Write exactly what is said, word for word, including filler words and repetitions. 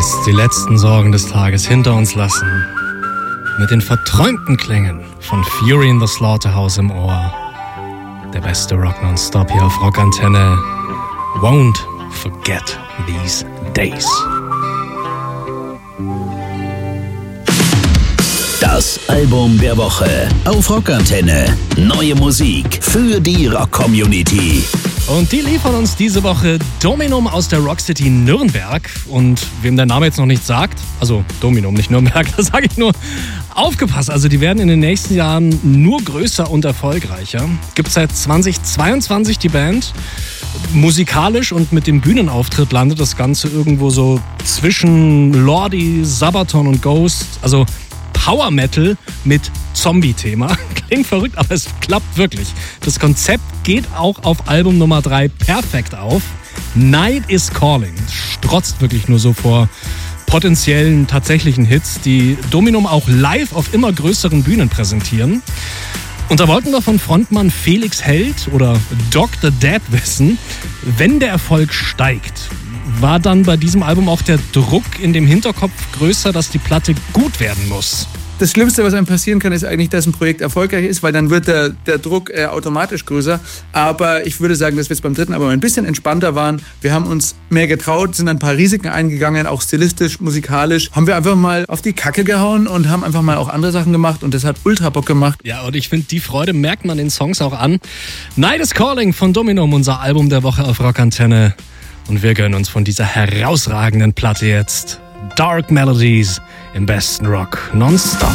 heißt, die letzten Sorgen des Tages hinter uns lassen. Mit den verträumten Klängen von Fury in the Slaughterhouse im Ohr. Der beste Rock nonstop hier auf Rockantenne. Won't forget these days. Das Album der Woche auf Rockantenne. Neue Musik für die Rock-Community. Und die liefern uns diese Woche Dominum aus der Rockcity Nürnberg. Und wem der Name jetzt noch nicht sagt, also Dominum, nicht Nürnberg, das sage ich nur, aufgepasst. Also die werden in den nächsten Jahren nur größer und erfolgreicher. Gibt seit zweitausendzweiundzwanzig die Band. Musikalisch und mit dem Bühnenauftritt landet das Ganze irgendwo so zwischen Lordi, Sabaton und Ghost. Also Power Metal mit Zombie-Thema. Klingt verrückt, aber es klappt wirklich. Das Konzept geht auch auf Album Nummer drei perfekt auf. Night is Calling strotzt wirklich nur so vor potenziellen, tatsächlichen Hits, die Dominum auch live auf immer größeren Bühnen präsentieren. Und da wollten wir von Frontmann Felix Held oder Doktor Dead wissen, wenn der Erfolg steigt, war dann bei diesem Album auch der Druck in dem Hinterkopf größer, dass die Platte gut werden muss? Das Schlimmste, was einem passieren kann, ist eigentlich, dass ein Projekt erfolgreich ist, weil dann wird der, der Druck äh, automatisch größer. Aber ich würde sagen, dass wir jetzt beim dritten Album ein bisschen entspannter waren. Wir haben uns mehr getraut, sind ein paar Risiken eingegangen, auch stilistisch, musikalisch. Haben wir einfach mal auf die Kacke gehauen und haben einfach mal auch andere Sachen gemacht und das hat ultra Bock gemacht. Ja, und ich finde, die Freude merkt man den Songs auch an. Night is Calling von Dominum, unser Album der Woche auf Rockantenne. Und wir gönnen uns von dieser herausragenden Platte jetzt Dark Melodies im besten Rock nonstop.